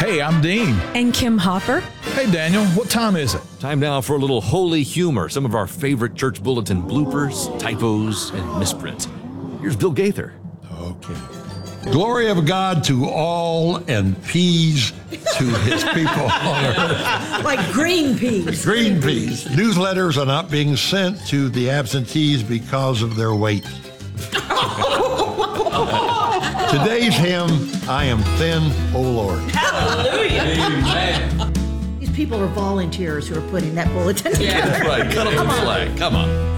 Hey, I'm Dean. And Kim Hopper. Hey, Daniel, what time is it? Time now for a little holy humor, some of our favorite church bulletin bloopers, typos, and misprints. Here's Bill Gaither. Okay. Glory of God to all and peas to his people on earth. Like green peas. Green peas. Newsletters are not being sent to the absentees because of their weight. Today's hymn, I am thin, O Lord. Hallelujah. Amen. These people are volunteers who are putting that bulletin together. Yeah, that's right. Cut up the flag. Come on.